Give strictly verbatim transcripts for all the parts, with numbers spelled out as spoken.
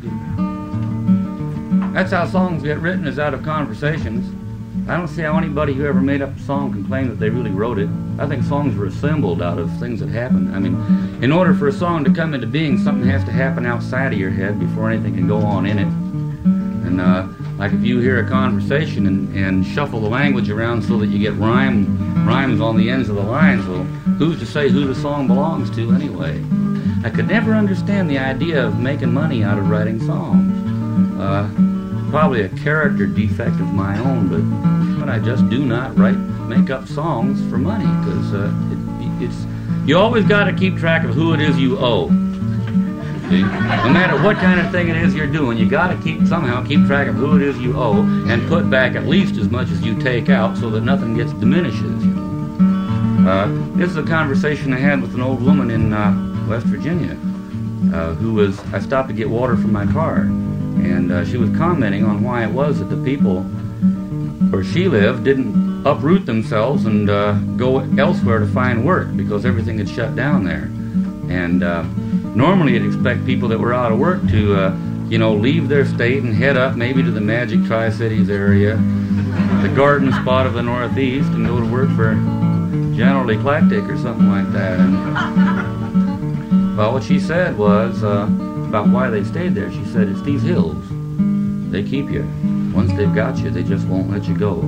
That's how songs get written, is out of conversations. I don't see how anybody who ever made up a song can claim that they really wrote it. I think songs were assembled out of things that happened. I mean, in order for a song to come into being, something has to happen outside of your head before anything can go on in it. And uh, like if you hear a conversation and, and shuffle the language around so that you get rhyme, rhymes on the ends of the lines, well, who's to say who the song belongs to anyway? I could never understand the idea of making money out of writing songs. Uh, probably a character defect of my own, but, but I just do not write, make up songs for money, because uh, it, it's, you always got to keep track of who it is you owe. See? No matter what kind of thing it is you're doing, you got to keep somehow keep track of who it is you owe and put back at least as much as you take out so that nothing gets diminishes. You know? uh, this is a conversation I had with an old woman in uh, West Virginia uh, who was, I stopped to get water from my car. And uh, she was commenting on why it was that the people where she lived didn't uproot themselves and uh, go elsewhere to find work because everything had shut down there. And uh, normally you'd expect people that were out of work to, uh, you know, leave their state and head up maybe to the Magic Tri-Cities area, the Garden Spot of the Northeast, and go to work for General Eclectic or something like that. And, well, what she said was, uh, about why they stayed there, she said, it's these hills. They keep you. Once they've got you, they just won't let you go.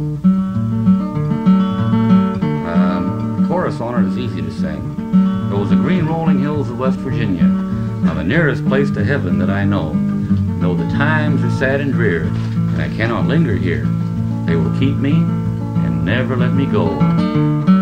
Um, the chorus on it is easy to sing. Those are green rolling hills of West Virginia are the nearest place to heaven that I know. Though the times are sad and drear, and I cannot linger here, they will keep me and never let me go.